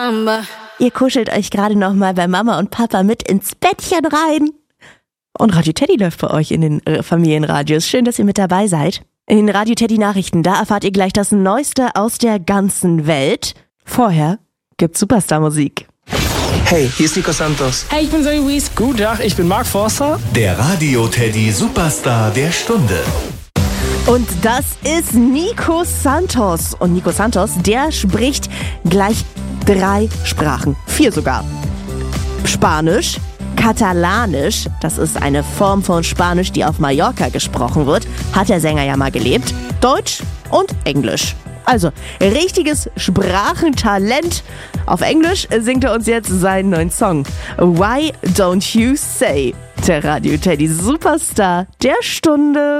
Samba. Ihr kuschelt euch gerade noch mal bei Mama und Papa mit ins Bettchen rein. Und Radio Teddy läuft bei euch in den Familienradios. Schön, dass ihr mit dabei seid. In den Radio Teddy Nachrichten, da erfahrt ihr gleich das Neueste aus der ganzen Welt. Vorher gibt's Superstar-Musik. Hey, hier ist Nico Santos. Hey, ich bin Zoe Wees. Guten Tag, ich bin Mark Forster. Der Radio Teddy Superstar der Stunde. Und das ist Nico Santos. Und Nico Santos, der spricht gleich 3 Sprachen. 4 sogar. Spanisch, Katalanisch, das ist eine Form von Spanisch, die auf Mallorca gesprochen wird, hat der Sänger ja mal gelebt, Deutsch und Englisch. Also, richtiges Sprachentalent. Auf Englisch singt er uns jetzt seinen neuen Song. Why Don't You Say? Der Radio Teddy Superstar der Stunde.